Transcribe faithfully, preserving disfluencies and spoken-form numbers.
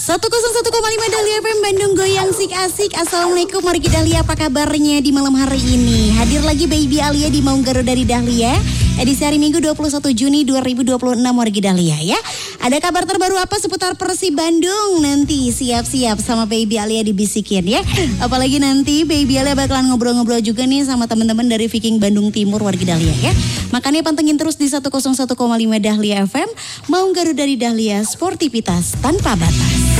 seratus satu koma lima Dahlia F M Bandung goyang sik asik. Assalamualaikum Margi Dahlia, apa kabarnya di malam hari ini? Hadir lagi Baby Alia di Maung Garuh dari Dahlia. Edisi hari Minggu dua puluh satu Juni dua ribu dua puluh enam Margi Dahlia ya. Ada kabar terbaru apa seputar Persib Bandung? Nanti siap-siap sama Baby Alia dibisikin ya. Apalagi nanti Baby Alia bakalan ngobrol-ngobrol juga nih sama teman-teman dari Viking Bandung Timur Margi Dahlia ya. Makanya pantengin terus di seratus satu koma lima Dahlia F M Maung Garuh dari Dahlia, sportivitas tanpa batas.